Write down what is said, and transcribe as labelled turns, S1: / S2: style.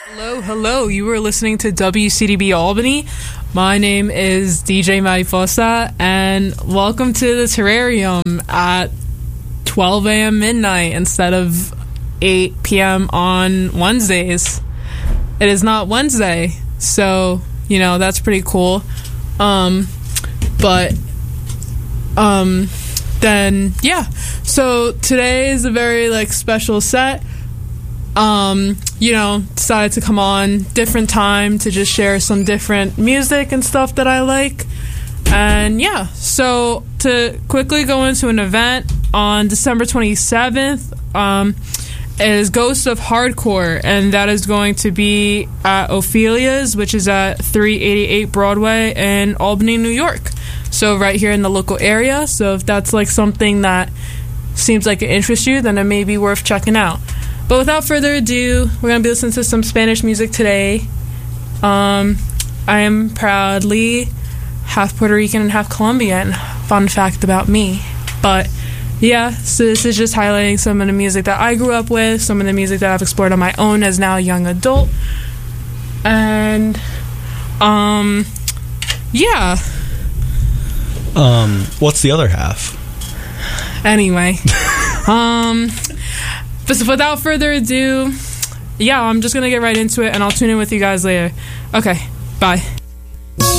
S1: Hello. You were listening to WCDB Albany. My name is DJ Mariposa, and welcome to the Terrarium at 12 a.m. midnight instead of 8 p.m. on Wednesdays. It is not Wednesday, so, that's pretty cool. Then, yeah. So today is a very, special set. Decided to come on different time to just share some different music and stuff that I like. And yeah, so to quickly go into an event on December 27th is Ghost of Hardcore, and that is going to be at Ophelia's, which is at 388 Broadway in Albany, New York. So right here in the local area. So if that's something that seems like it interests you, then it may be worth checking out. But without further ado, we're going to be listening to some Spanish music today. I am proudly half Puerto Rican and half Colombian. Fun fact about me. But yeah, so this is just highlighting some of the music that I grew up with, some of the music that I've explored on my own as now a young adult. And, yeah.
S2: What's the other half?
S1: Anyway. But without further ado, yeah, I'm just going to get right into it, and I'll tune in with you guys later. Okay, bye.